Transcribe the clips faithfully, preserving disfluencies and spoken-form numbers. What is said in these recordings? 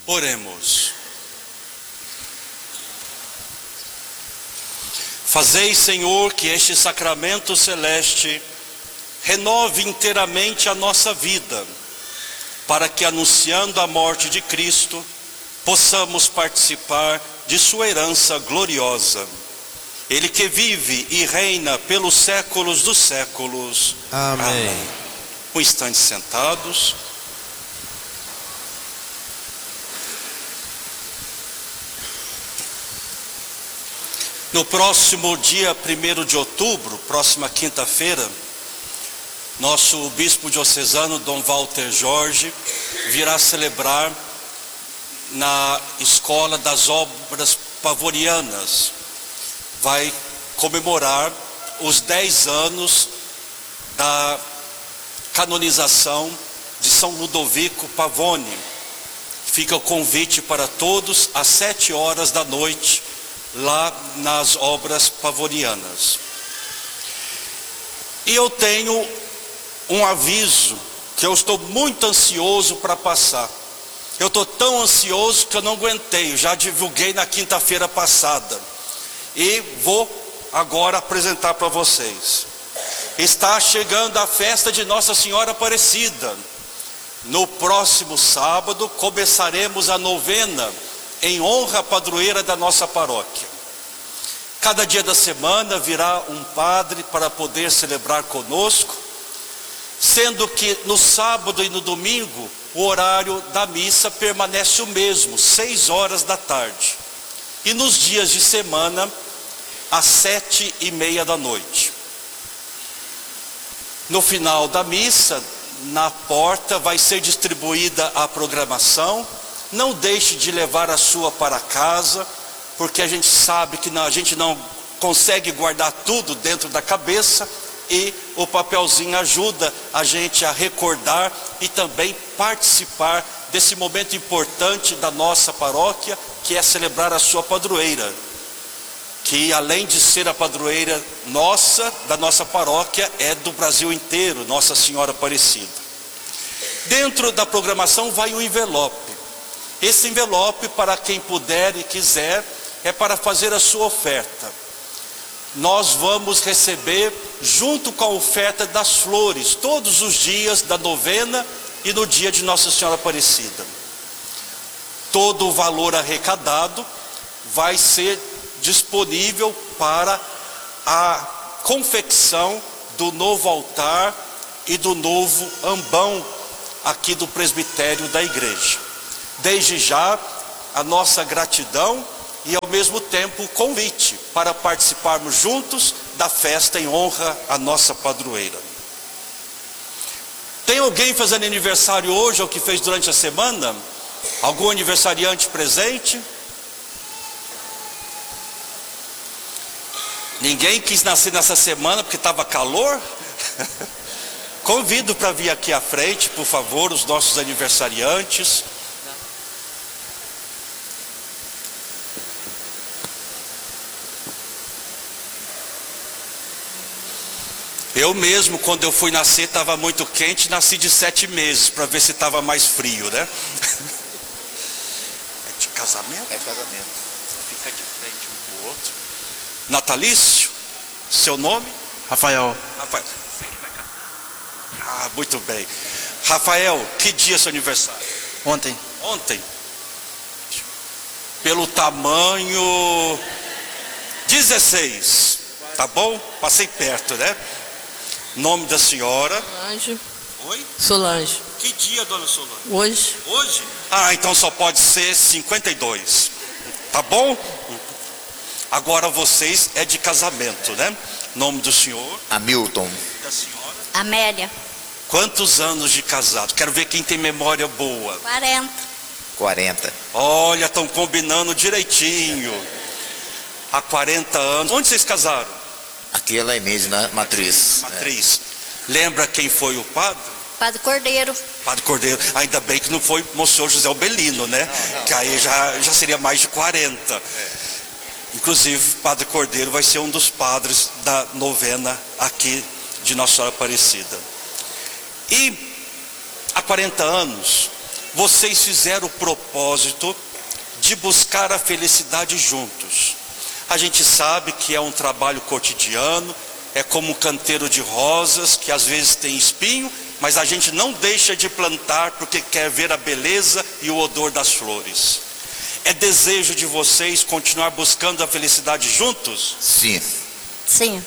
Oremos. Fazei, Senhor, que este sacramento celeste renove inteiramente a nossa vida, para que, anunciando a morte de Cristo, possamos participar de sua herança gloriosa. Ele que vive e reina pelos séculos dos séculos. Amém. Amém. Um instante sentados. No próximo dia primeiro de outubro, próxima quinta-feira, nosso bispo diocesano, Dom Walter Jorge, virá celebrar na Escola das Obras Pavonianas. Vai comemorar os dez anos da canonização de São Ludovico Pavone. Fica o convite para todos às sete horas da noite, lá nas Obras Pavonianas. E eu tenho um aviso que eu estou muito ansioso para passar. Eu estou tão ansioso que eu não aguentei, já divulguei na quinta-feira passada. E vou agora apresentar para vocês. Está chegando a festa de Nossa Senhora Aparecida. No próximo sábado começaremos a novena em honra à padroeira da nossa paróquia. Cada dia da semana virá um padre para poder celebrar conosco, sendo que no sábado e no domingo o horário da missa permanece o mesmo, seis horas da tarde. E nos dias de semana, às sete e meia da noite. No final da missa, na porta vai ser distribuída a programação. Não deixe de levar a sua para casa, porque a gente sabe que não, a gente não consegue guardar tudo dentro da cabeça, e o papelzinho ajuda a gente a recordar e também participar desse momento importante da nossa paróquia, que é celebrar a sua padroeira, que além de ser a padroeira nossa, da nossa paróquia, é do Brasil inteiro, Nossa Senhora Aparecida. Dentro da programação vai um envelope. Esse envelope, para quem puder e quiser, é para fazer a sua oferta. Nós vamos receber, junto com a oferta das flores, todos os dias da novena e no dia de Nossa Senhora Aparecida. Todo o valor arrecadado vai ser disponível para a confecção do novo altar e do novo ambão aqui do presbitério da igreja. Desde já, a nossa gratidão e ao mesmo tempo o convite para participarmos juntos da festa em honra à nossa padroeira. Tem alguém fazendo aniversário hoje ou que fez durante a semana? Algum aniversariante presente? Ninguém quis nascer nessa semana porque estava calor? Convido para vir aqui à frente, por favor, os nossos aniversariantes. Eu mesmo, quando eu fui nascer, estava muito quente, nasci de sete meses, para ver se estava mais frio, né? É de casamento? É casamento. Fica de frente um para o outro. Natalício, seu nome? Rafael. Rafael. Ah, muito bem. Rafael, que dia é seu aniversário? Ontem. Ontem. Pelo tamanho, dezesseis. Tá bom? Passei perto, né? Nome da senhora? Solange. Oi? Solange. Que dia, dona Solange? Hoje. Hoje? Ah, então só pode ser cinquenta e dois. Tá bom? Agora vocês é de casamento, né? Nome do senhor? Hamilton. Da senhora? Amélia. Quantos anos de casado? Quero ver quem tem memória boa. quarenta. quarenta. Olha, estão combinando direitinho. Há quarenta anos. Onde vocês casaram? Aqui ela é mesmo, na matriz. Matriz. Lembra quem foi o padre? Padre Cordeiro. Padre Cordeiro. Ainda bem que não foi Monsenhor José Albelino, né? Não, não. Que aí já, já seria mais de quarenta. É. Inclusive, Padre Cordeiro vai ser um dos padres da novena aqui de Nossa Senhora Aparecida. E há quarenta anos, vocês fizeram o propósito de buscar a felicidade juntos. A gente sabe que é um trabalho cotidiano, é como um canteiro de rosas, que às vezes tem espinho, mas a gente não deixa de plantar porque quer ver a beleza e o odor das flores. É desejo de vocês continuar buscando a felicidade juntos? Sim. Sim.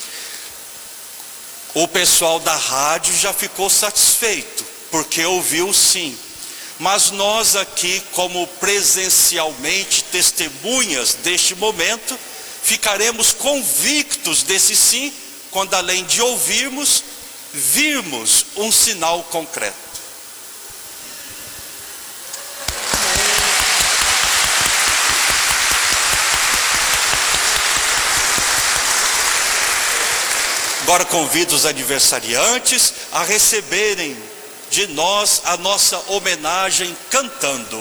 O pessoal da rádio já ficou satisfeito, porque ouviu sim. Mas nós aqui, como presencialmente testemunhas deste momento, ficaremos convictos desse sim, quando além de ouvirmos, virmos um sinal concreto. Agora convido os aniversariantes a receberem de nós a nossa homenagem cantando.